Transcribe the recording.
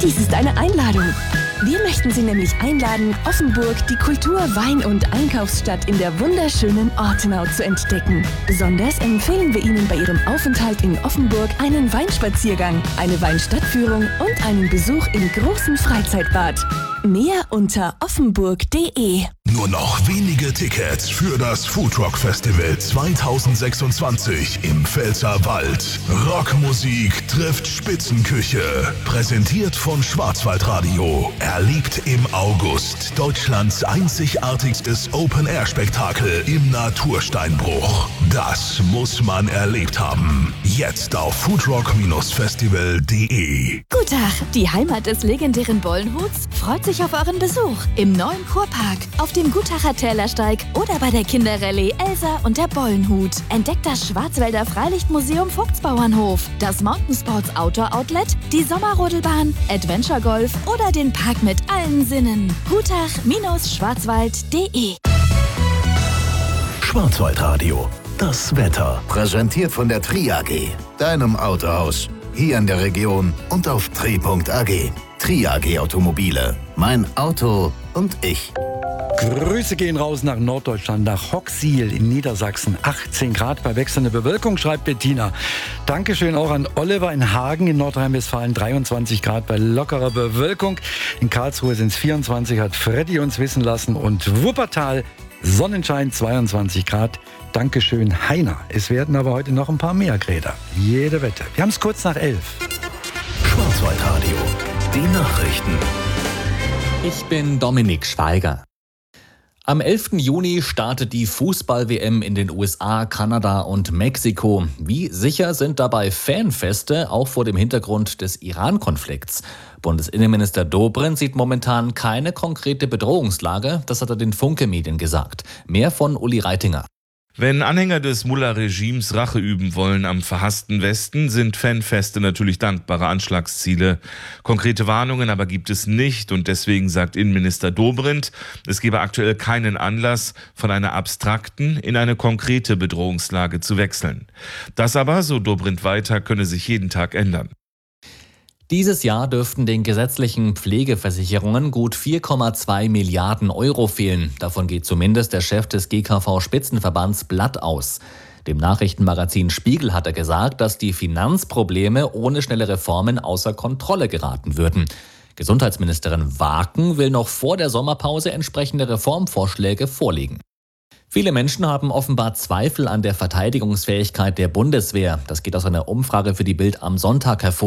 Dies ist eine Einladung. Wir möchten Sie nämlich einladen, Offenburg, die Kultur-, Wein- und Einkaufsstadt in der wunderschönen Ortenau zu entdecken. Besonders empfehlen wir Ihnen bei Ihrem Aufenthalt in Offenburg einen Weinspaziergang, eine Weinstadtführung und einen Besuch im großen Freizeitbad. Mehr unter offenburg.de. Nur noch wenige Tickets für das Foodrock Festival 2026 im Pfälzerwald. Rockmusik trifft Spitzenküche. Präsentiert von Schwarzwaldradio. Erlebt im August Deutschlands einzigartigstes Open-Air-Spektakel im Natursteinbruch. Das muss man erlebt haben. Jetzt auf foodrock-festival.de. Guten Tag, die Heimat des legendären Bollenhuts freut sich auf euren Besuch im neuen Kurpark, auf dem Gutacher Tälersteig oder bei der Kinderrallye Elsa und der Bollenhut. Entdeckt das Schwarzwälder Freilichtmuseum Vogtsbauernhof, das Mountainsports Outdoor Outlet, die Sommerrodelbahn, Adventure Golf oder den Park mit allen Sinnen. Gutach-schwarzwald.de. Schwarzwaldradio. Das Wetter. Präsentiert von der TRI-AG, deinem Autohaus. Hier in der Region und auf tri.ag. TRI-AG Automobile. Mein Auto und ich. Grüße gehen raus nach Norddeutschland, nach Hochsiel in Niedersachsen. 18 Grad bei wechselnder Bewölkung, schreibt Bettina. Dankeschön auch an Oliver in Hagen in Nordrhein-Westfalen. 23 Grad bei lockerer Bewölkung. In Karlsruhe sind es 24, hat Freddy uns wissen lassen. Und Wuppertal, Sonnenschein, 22 Grad. Dankeschön, Heiner. Es werden aber heute noch ein paar mehr Grade. Jede Wette. Wir haben es kurz nach 11. Schwarzwaldradio. Die Nachrichten. Ich bin Dominik Schweiger. Am 11. Juni startet die Fußball-WM in den USA, Kanada und Mexiko. Wie sicher sind dabei Fanfeste, auch vor dem Hintergrund des Iran-Konflikts? Bundesinnenminister Dobrindt sieht momentan keine konkrete Bedrohungslage. Das hat er den Funke-Medien gesagt. Mehr von Uli Reitinger. Wenn Anhänger des Mullah-Regimes Rache üben wollen am verhassten Westen, sind Fanfeste natürlich dankbare Anschlagsziele. Konkrete Warnungen aber gibt es nicht und deswegen sagt Innenminister Dobrindt, es gebe aktuell keinen Anlass, von einer abstrakten in eine konkrete Bedrohungslage zu wechseln. Das aber, so Dobrindt weiter, könne sich jeden Tag ändern. Dieses Jahr dürften den gesetzlichen Pflegeversicherungen gut 4,2 Milliarden Euro fehlen. Davon geht zumindest der Chef des GKV-Spitzenverbands Blatt aus. Dem Nachrichtenmagazin Spiegel hat er gesagt, dass die Finanzprobleme ohne schnelle Reformen außer Kontrolle geraten würden. Gesundheitsministerin Waken will noch vor der Sommerpause entsprechende Reformvorschläge vorlegen. Viele Menschen haben offenbar Zweifel an der Verteidigungsfähigkeit der Bundeswehr. Das geht aus einer Umfrage für die Bild am Sonntag hervor.